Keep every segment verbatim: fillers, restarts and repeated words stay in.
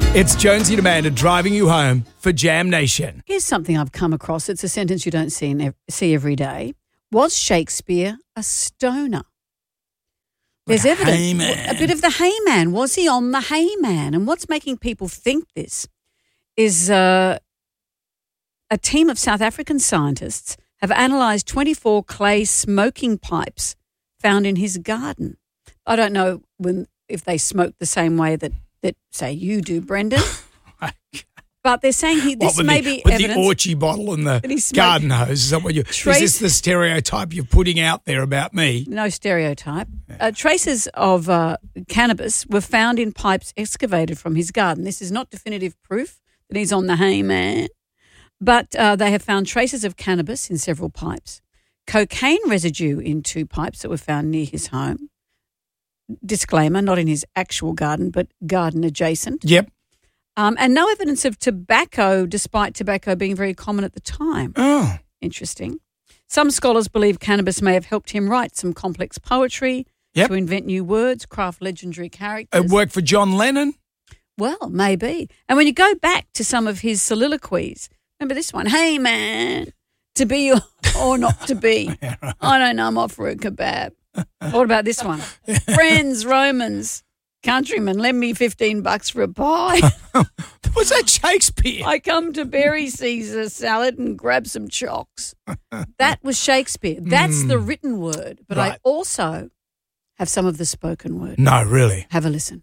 It's Jonesy and Amanda driving you home for Jam Nation. Here's something I've come across. It's a sentence you don't see in ev- see every day. Was Shakespeare a stoner? There's Like a evidence. hayman. A bit of the hayman. Was he on the hayman? And what's making people think this is uh, a team of South African scientists have analysed twenty-four clay smoking pipes found in his garden. I don't know when if they smoked the same way that, that say, you do, Brendan. But they're saying he, this What, with may the, be with evidence. the orchie bottle and That he the smoked- garden hose. Is that what you? Trace- Is this the stereotype you're putting out there about me? No stereotype. Uh, traces of uh, cannabis were found in pipes excavated from his garden. This is not definitive proof that he's on the hayman, but uh, they have found traces of cannabis in several pipes, cocaine residue in two pipes that were found near his home. Disclaimer, not in his actual garden, but garden adjacent. Yep. Um, and no evidence of tobacco, despite tobacco being very common at the time. Oh. Interesting. Some scholars believe cannabis may have helped him write some complex poetry, Yep. to invent new words, craft legendary characters. It worked for John Lennon. Well, maybe. And when you go back to some of his soliloquies, remember this one, hey, man, to be or, or not to be. I don't know, I'm off for a kebab. What about this one? Friends, Romans, countrymen, lend me fifteen bucks for a pie. Was that Shakespeare? I come to bury Caesar salad and grab some chocks. That was Shakespeare. That's the written word. But I Right. also have some of the spoken word. No, really. Have a listen.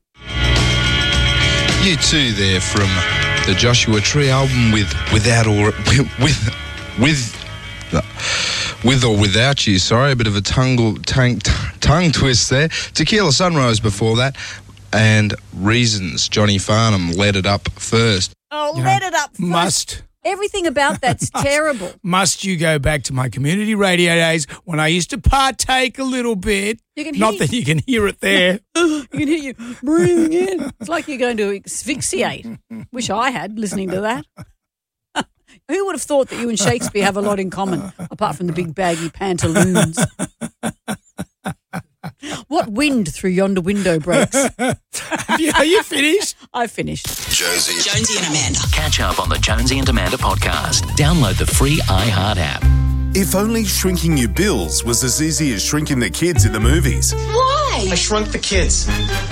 You too there from the Joshua Tree album with Without or with with with or without you. Sorry, a bit of a tongue tongue, tongue twist there. Tequila Sunrise before that, and Reasons. Johnny Farnham led it up first. Oh, You let know, it up first. Must. Everything about that's terrible. Must you go back to my community radio days when I used to partake a little bit? You can Not hear- that you can hear it there. You can hear you breathing in. It's like you're going to asphyxiate. Wish I had listening to that. Who would have thought that you and Shakespeare have a lot in common, apart from the big baggy pantaloons? What wind through yonder window breaks? Have you- Are you finished? I finished. Jonesy. Jonesy and Amanda. Catch up on the Jonesy and Amanda podcast. Download the free iHeart app. If only shrinking your bills was as easy as shrinking the kids in the movies. Why? I shrunk the kids.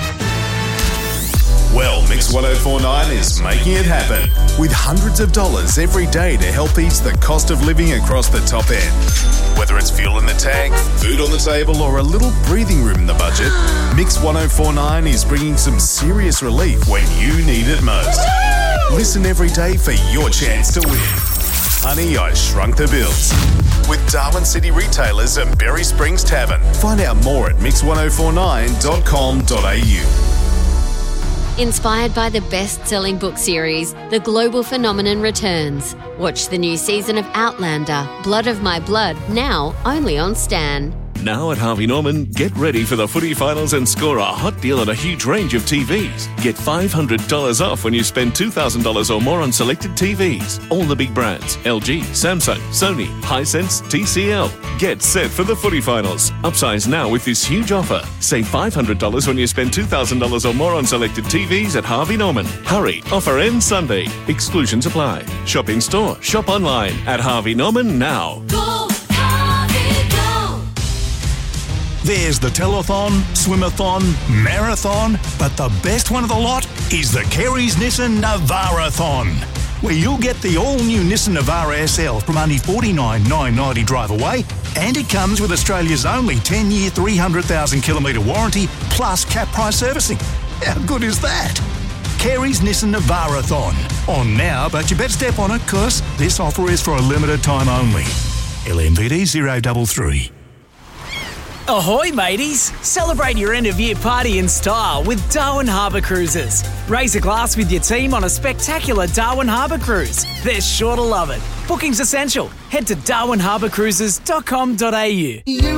Well, Mix one oh four point nine is making it happen with hundreds of dollars every day to help ease the cost of living across the top end. Whether it's fuel in the tank, food on the table, or a little breathing room in the budget, Mix one oh four point nine is bringing some serious relief when you need it most. Listen every day for your chance to win. Honey, I Shrunk the Bills. With Darwin City Retailers and Berry Springs Tavern. Find out more at mix one oh four nine dot com dot a u. Inspired by the best-selling book series, The Global Phenomenon returns. Watch the new season of Outlander, Blood of My Blood, now only on Stan. Now at Harvey Norman, get ready for the footy finals and score a hot deal on a huge range of T Vs. Get five hundred dollars off when you spend two thousand dollars or more on selected T Vs. All the big brands, L G, Samsung, Sony, Hisense, T C L. Get set for the footy finals. Upsize now with this huge offer. Save five hundred dollars when you spend two thousand dollars or more on selected T Vs at Harvey Norman. Hurry, offer ends Sunday. Exclusions apply. Shop in store, shop online at Harvey Norman now. Go, Harvey, go. There's the telethon, swimathon, marathon, but the best one of the lot is the Kerry's Nissan Navara-thon, where you'll get the all-new Nissan Navara S L from only forty-nine thousand nine hundred ninety drive away, and it comes with Australia's only ten-year, three hundred thousand kilometre warranty plus cap price servicing. How good is that? Kerry's Nissan Navara-thon. On now, but you better step on it, cause this offer is for a limited time only. L M V D zero three three. Ahoy, mateys! Celebrate your end-of-year party in style with Darwin Harbour Cruises. Raise a glass with your team on a spectacular Darwin Harbour cruise. They're sure to love it. Booking's essential. Head to darwin harbour cruises dot com dot a u.